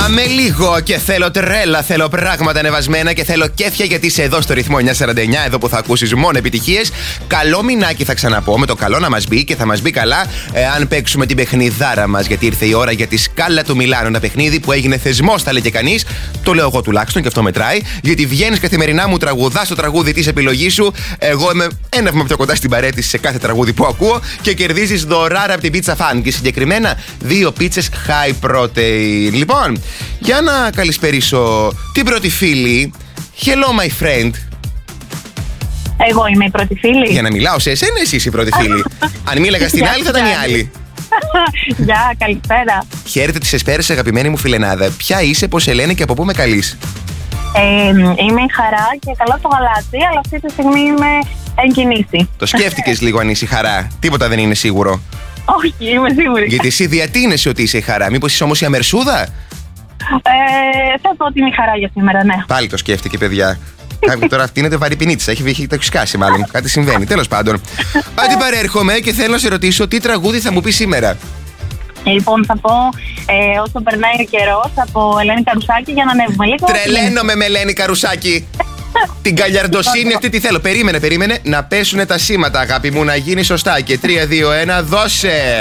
Πάμε λίγο και θέλω τρέλα, θέλω πράγματα ανεβασμένα και θέλω κέφια γιατί είσαι εδώ στο ρυθμό 949, εδώ που θα ακούσεις μόνο επιτυχίες. Καλό μηνάκι θα ξαναπώ, με το καλό να μας μπει και θα μας μπει καλά αν παίξουμε την παιχνιδάρα μας. Γιατί ήρθε η ώρα για τη Σκάλα του Μιλάνου. Ένα παιχνίδι που έγινε θεσμός, θα λέει και κανείς. Το λέω εγώ τουλάχιστον και αυτό μετράει. Γιατί βγαίνεις καθημερινά, μου τραγουδάς το τραγούδι της επιλογής σου. Εγώ είμαι ένα βήμα πιο κοντά στην παρέτηση σε κάθε τραγούδι που ακούω και κερδίζεις δωράρα από την Pizza Fan. Και συγκεκριμένα 2 πίτσες high protein. Λοιπόν, για να καλησπερίσω την πρώτη φίλη. Hello, my friend. Εγώ είμαι η πρώτη φίλη. Για να μιλάω σε εσένα, εσύ είσαι η πρώτη φίλη. Αν μίλαγα στην άλλη, θα ήταν η άλλη. Γεια, καλησπέρα. Χαίρετε τις εσπέρες, αγαπημένη μου φιλενάδα. Ποια είσαι, πώς σε λένε και από πού με καλείς? Είμαι η Χαρά και καλά στο γαλάτσι, αλλά αυτή τη στιγμή είμαι εν κινήσει. Το σκέφτηκες λίγο αν είσαι η Χαρά? Τίποτα δεν είναι σίγουρο. Όχι, είμαι σίγουρη. Γιατί εσύ διατείνεσαι ότι είσαι η Χαρά. Μήπως είσαι όμως η Αμερσούδα? Θα πω ότι είναι η Χαρά για σήμερα, ναι. Πάλι το σκέφτηκε, παιδιά. Τώρα αυτή είναι το βαρύ ποινίτσα. Έχει το σκάσει, μάλλον. Κάτι συμβαίνει. Τέλος πάντων. Αντιπαρέρχομαι και θέλω να σε ρωτήσω τι τραγούδι θα μου πει σήμερα. Λοιπόν, θα πω όσο περνάει ο καιρός από Ελένη Καρουσάκη για να ανέβουμε λίγο. Τρελαίνομαι με Ελένη Καρουσάκη. Την καλιαρντοσύνη αυτή τη θέλω. Περίμενε. Να πέσουνε τα σήματα, αγάπη μου, να γίνει σωστά. Και 3, 2, 1, δώσε.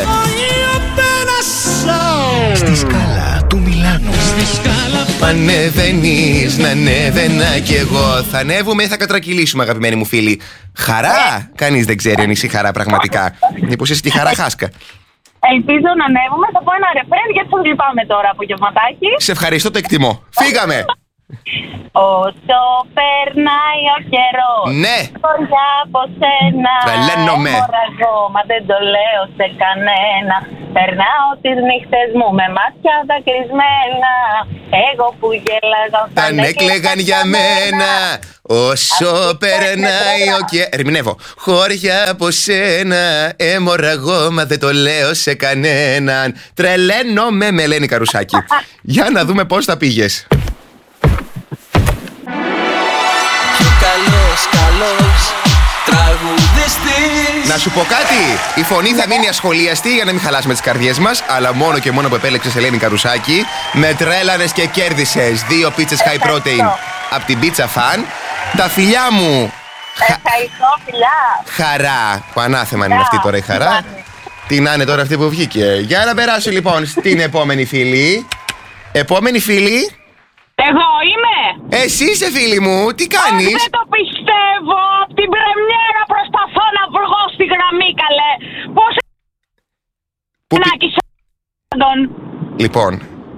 Στη Σκάλα του Μιλάνου. Ανεβαίνεις, να ανέβαινα κι εγώ. Θα ανέβουμε ή θα κατρακυλήσουμε, αγαπημένοι μου φίλοι? Χαρά! Κανείς δεν ξέρει αν είσαι η Χαρά πραγματικά. Μήπως είσαι τη Χαρά Χάσκα? Ελπίζω να ανέβουμε. Θα πω ένα ρεφρέν γιατί σας λυπάμαι τώρα από γευματάκι. Σε ευχαριστώ, το εκτιμώ. Φύγαμε! Όσο περνάει ο καιρός, ναι, χωριά από σένα. Τρελαίνομαι. Μοραγώ, μα δεν το λέω σε κανένα. Περνάω τις νύχτες μου με μάτια δακρυσμένα. Εγώ που γέλαγα όταν έκλαιγαν για μένα. Όσο περνάει ο καιρός. Ερμηνεύω. Χώρια από σένα. Εμοραγώ, μα δεν το λέω σε κανέναν. Τρελαίνομαι με Ελένη Καρουσάκη. Για να δούμε πώς θα πήγες. Καλός τραγουδιστής. Να σου πω κάτι, η φωνή θα μείνει ασχολίαστη για να μην χαλάσουμε τις καρδιές μας. Αλλά μόνο και μόνο που επέλεξες Ελένη Καρουσάκη, με τρέλανες και κέρδισες 2 πίτσες high protein από την Pizza Fan. Τα φιλιά μου. Ευχαριστώ, φιλιά. Χαρά, που ανάθεμα είναι αυτή τώρα η Χαρά. Τι να είναι τώρα αυτή που βγήκε. Για να περάσω λοιπόν στην επόμενη φίλη. Επόμενη φίλη. Εγώ είμαι. Εσύ είσαι, φίλη μου, τι κάνεις? Δεν το πιστεύω. Από την πρεμιέρα προσπαθώ να βγω στη γραμμή, καλέ. Πώς... Λοιπόν.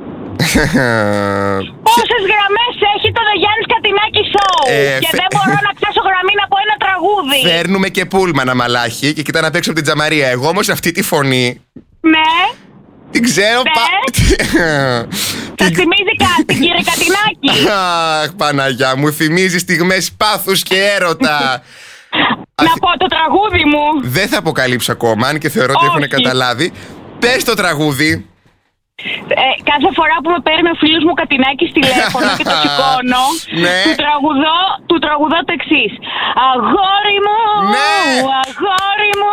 Πόσες γραμμές έχει το The Γιάννης Κατινάκη Show? Και δεν μπορώ να πιάσω γραμμή να πω ένα τραγούδι. Φέρνουμε και πούλμαν αμαλάχη και κοιτά να παίξω από την Τζαμαρία. Εγώ όμως αυτή τη φωνή. Ναι. Την ξέρω Σας θυμίζει κάτι, κύριε Κατινάκη? Αχ, Παναγιά μου, θυμίζει στιγμές πάθους και έρωτα. Να πω το τραγούδι μου? Δεν θα αποκαλύψω ακόμα, αν και θεωρώ ότι έχουν καταλάβει. Πες το τραγούδι. Κάθε φορά που με παίρνει ο φίλος μου Κατινάκης τηλέφωνο και το σηκώνω, ναι, του τραγουδώ το εξής. Αγόρι μου, ναι, αγόρι μου,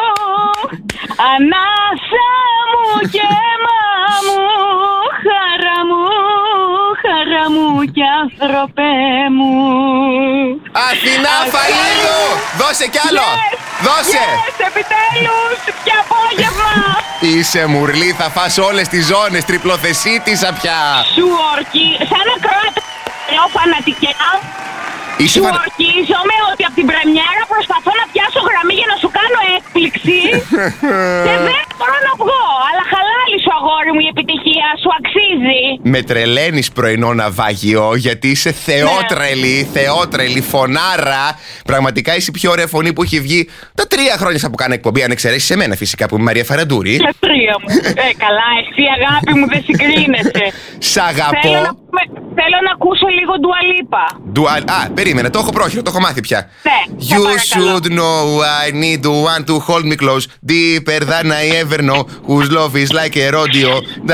ανάσα μου και αίμα μου, χαρά μου και άνθρωπε μου. Αθηνά Φαλίδου, δώσε κι άλλο. Δώσε. Επιτέλους, και απόγευμα. Είσαι μουρλή, θα φας όλες τις ζώνες, τριπλοθεσίτησα πια. Σου ορκεί, σαν ακροάτα, φανατικά. Σου ορκίζομαι ότι από την πρεμιέρα προσπαθώ να πιάσω γραμμή για να σου κάνω έκπληξη. Και δεν μπορώ να βγω. Αλλά χαλάλι σου, αγόρι μου, η επιτυχία σου αξίζει. Με τρελαίνεις πρωινό ναυάγιο, γιατί είσαι θεότρελη, θεότρελη, φωνάρα. Πραγματικά είσαι η πιο ωραία φωνή που έχει βγει τα 3 χρόνια που κάνω εκπομπή. Αν εξαιρέσεις εμένα φυσικά που είμαι η Μαρία Φαραντούρη. Τα 3 μου. Καλά, εσύ αγάπη μου δεν συγκρίνεσαι. Σ' αγαπώ. Θέλω να ακούσω λίγο Dua Lipa. Περίμενε, το έχω πρόχειρο, το έχω μάθει πια. Ναι, You should know I need one to hold me close, deeper than I ever know, whose love is like a rodeo.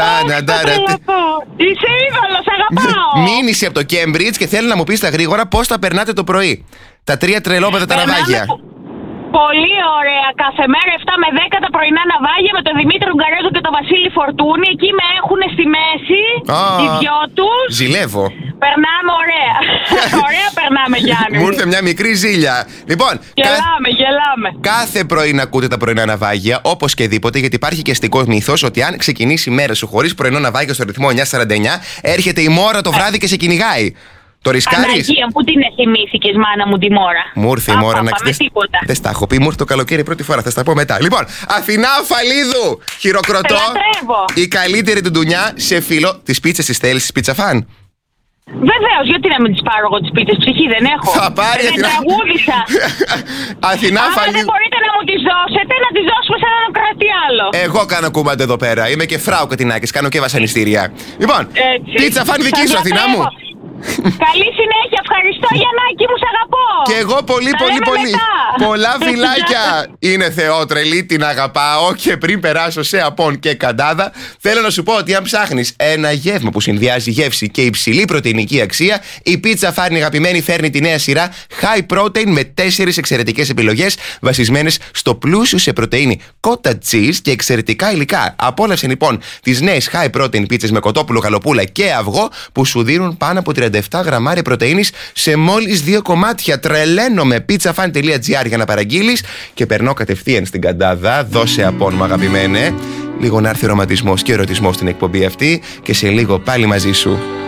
Είσαι είδωλος, αγαπάω. Μήνυση από το Cambridge και θέλω να μου πεις στα γρήγορα πώς τα περνάτε το πρωί. Τα 3 τρελόπεδα τα ναυάγια. Πολύ ωραία. Κάθε μέρα 7 με 10 τα πρωινά ναυάγια με τον Δημήτρη Ουγγαρέζο και τον Βασίλη Φορτούνη. Εκεί με έχουν στη μέση. Οι δυο τους. Ζηλεύω. Περνάμε ωραία. Ωραία περνάμε, Γιάννη. Μου ήρθε μια μικρή ζήλια. Λοιπόν, γελάμε. Κάθε πρωί να ακούτε τα πρωινά ναυάγια, όπως και δίποτε, γιατί υπάρχει και αστικό μύθος ότι αν ξεκινήσει η μέρα σου χωρίς πρωινό ναυάγιο στο ρυθμό 949, έρχεται η μόρα το βράδυ και σε κυνηγάει. Το ρισκάρεις? Παναγία, πού την θυμήθηκες, μάνα μου, τη μόρα? Μου ήρθε η μόρα να ξέρεις. Δεν στα έχω πει, μου ήρθε το καλοκαίρι πρώτη φορά, θα στα πω μετά. Λοιπόν, Αθηνά Αφαλίδου, χειροκροτώ. Η καλύτερη του ντουνιά σε φίλο. Τις πίτσες τις θέλεις, τις πίτσα φαν? Βεβαίως, γιατί να μην τις πάρω εγώ τις πίτσες, ψυχή δεν έχω. Θα πάρει, Αθηνά. Τραγούδισα. Αθηνά Αφαλίδου. δεν μπορείτε να μου τις δώσετε, να τις δώσουμε σε έναν κρατή άλλο. Εγώ κάνω κούμμαντα εδώ πέρα, είμαι και φράου Κατινάκης, κάνω και βασανιστήρια. Λοιπόν, πίτσα φαν δική σου, Αθηνά μου. Καλή συνέχεια, ευχαριστώ Γιαννάκη μου, σ' αγαπώ. Και εγώ πολύ. Πολλά φιλάκια. Είναι θεότρελη, την αγαπάω. Και πριν περάσω σε απόν και καντάδα, θέλω να σου πω ότι αν ψάχνεις ένα γεύμα που συνδυάζει γεύση και υψηλή πρωτεϊνική αξία, η πίτσα φάρνη αγαπημένη φέρνει τη νέα σειρά High Protein με 4 εξαιρετικές επιλογές βασισμένες στο πλούσιο σε πρωτεΐνη cottage cheese και εξαιρετικά υλικά. Απόλαυσε λοιπόν τις νέες High Protein πίτσες με κοτόπουλο, γαλοπούλα και αυγό που σου δίνουν πάνω από 37 γραμμάρια πρωτεΐνης σε μόλις 2 κομμάτια. Τρελαίνομαι. pizzafan.gr για να παραγγείλεις και περνώ κατευθείαν στην καντάδα. Δώσε απόνομα, αγαπημένε. Λίγο να έρθει ρομαντισμός και ερωτισμός στην εκπομπή αυτή και σε λίγο πάλι μαζί σου.